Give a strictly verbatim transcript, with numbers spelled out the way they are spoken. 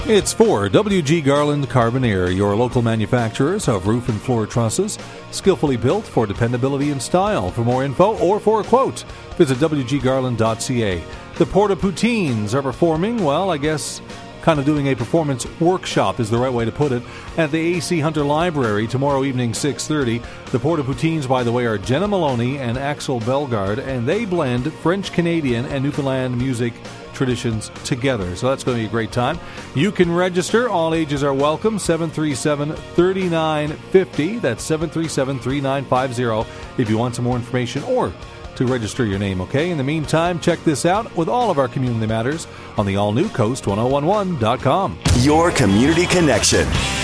It's for W G Garland Carboneer, your local manufacturers of roof and floor trusses, skillfully built for dependability and style. For more info or for a quote, visit w g garland dot c a. The Porta Poutines are performing, well, I guess kind of doing a performance workshop is the right way to put it, at the A C Hunter Library tomorrow evening, six thirty. The Porta Poutines, by the way, are Jenna Maloney and Axel Bellegarde, and they blend French-Canadian and Newfoundland music traditions together. So that's going to be a great time. You can register. All ages are welcome. seven three seven, three nine five zero. That's seven three seven, three nine five zero if you want some more information or to register your name, okay? In the meantime, check this out with all of our community matters on the all-new coast ten eleven dot com. Your community connection.